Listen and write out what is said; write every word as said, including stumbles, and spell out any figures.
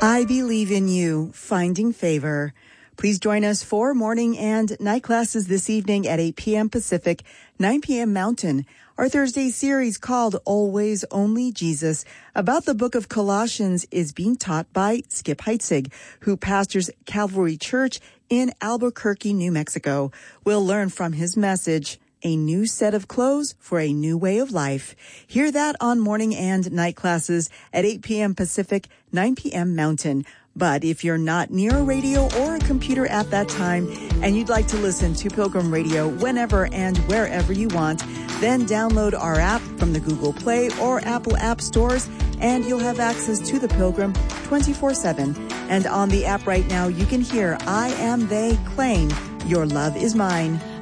I believe in you, finding favor. Please join us for morning and night classes this evening at eight p.m. Pacific, nine p.m. Mountain. Our Thursday series called Always Only Jesus about the book of Colossians is being taught by Skip Heitzig, who pastors Calvary Church in Albuquerque, New Mexico. We'll learn from his message, A New Set of Clothes for a New Way of Life. Hear that on morning and night classes at eight p.m. Pacific, nine p.m. Mountain. But if you're not near a radio or a computer at that time and you'd like to listen to Pilgrim Radio whenever and wherever you want, then download our app from the Google Play or Apple App Stores and you'll have access to the Pilgrim twenty-four seven. And on the app right now, you can hear I Am They Claim Your Love Is Mine.